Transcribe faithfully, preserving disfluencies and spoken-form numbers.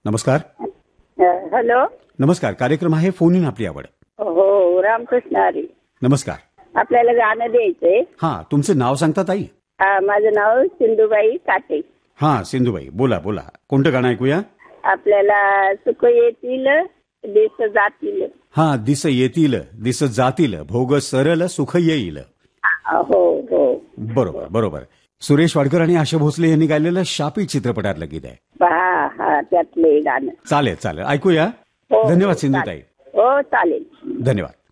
नमस्कार. हॅलो. नमस्कार. कार्यक्रम आहे फोन इन आपली आवड. हो, रामकृष्ण हरी. नमस्कार. आपल्याला गाणं द्यायचंय. हा, तुमचं नाव सांगता ताई? हा, माझं नाव सिंधुबाई काटे. हा, सिंधुबाई, बोला बोला. कोणतं गाणं ऐकूया? आपल्याला सुख येतील दिस जातील. हा, दिस येतील दिस जातील भोग सरल सुख येईल. हो हो, बरोबर बरोबर. सुरेश वाडकर आणि आशा भोसले यांनी गायलेलं शापी चित्रपटातलं गीत आहे. हा हा, त्यातले गाणं. चालेल चालेल, ऐकूया. हो, धन्यवाद सिंधुताई. हो, चालेल. धन्यवाद.